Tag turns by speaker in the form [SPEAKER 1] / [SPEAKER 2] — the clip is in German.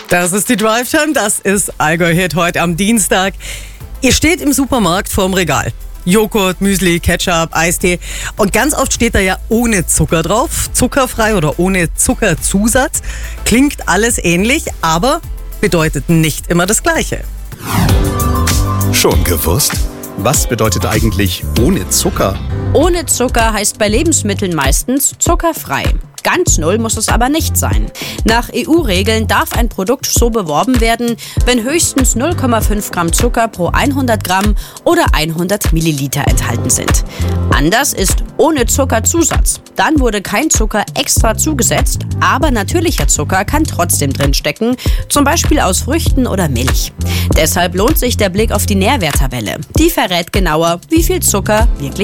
[SPEAKER 1] Das ist die Drive-Time, das ist Allgäu Hit heute am Dienstag. Ihr steht im Supermarkt vorm Regal. Joghurt, Müsli, Ketchup, Eistee. Und ganz oft steht da ja ohne Zucker drauf. Zuckerfrei oder ohne Zuckerzusatz. Klingt alles ähnlich, aber bedeutet nicht immer das Gleiche.
[SPEAKER 2] Schon gewusst? Was bedeutet eigentlich ohne Zucker?
[SPEAKER 3] Ohne Zucker heißt bei Lebensmitteln meistens zuckerfrei. Ganz null muss es aber nicht sein. Nach EU-Regeln darf ein Produkt so beworben werden, wenn höchstens 0,5 Gramm Zucker pro 100 Gramm oder 100 Milliliter enthalten sind. Anders ist ohne Zuckerzusatz. Dann wurde kein Zucker extra zugesetzt, aber natürlicher Zucker kann trotzdem drinstecken, zum Beispiel aus Früchten oder Milch. Deshalb lohnt sich der Blick auf die Nährwerttabelle. Die verrät genauer, wie viel Zucker wirklich